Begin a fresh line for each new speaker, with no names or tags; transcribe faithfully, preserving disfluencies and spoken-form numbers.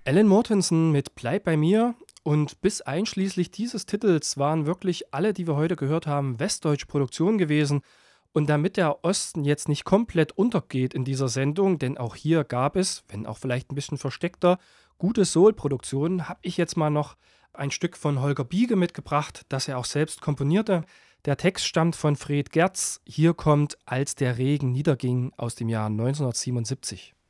Alan Mortensen mit „Bleib bei mir“ und bis einschließlich dieses Titels waren wirklich alle, die wir heute gehört haben, westdeutsche Produktionen gewesen. Und damit der Osten jetzt nicht komplett untergeht in dieser Sendung, denn auch hier gab es, wenn auch vielleicht ein bisschen versteckter, gute Soul-Produktionen, habe ich jetzt mal noch ein Stück von Holger Biege mitgebracht, das er auch selbst komponierte. Der Text stammt von Fred Gerz. Hier kommt „Als der Regen niederging“ aus dem Jahr neunzehnhundertsiebenundsiebzig.